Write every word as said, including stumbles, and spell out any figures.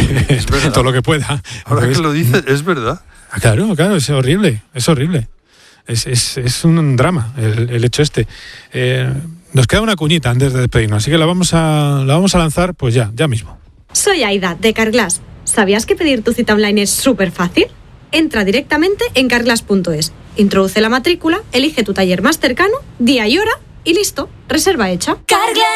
es verdad. todo lo que pueda. Ahora Entonces, que lo dices, es verdad. Claro, claro, es horrible, es horrible. Es, es, es un drama el, el hecho este. Eh, nos queda una cuñita antes de despedirnos, así que la vamos a, la vamos a lanzar pues ya, ya mismo. Soy Aida, de Carglass. ¿Sabías que pedir tu cita online es súper fácil? Entra directamente en carglass punto es, introduce la matrícula, elige tu taller más cercano, día y hora y listo, reserva hecha. Carglass.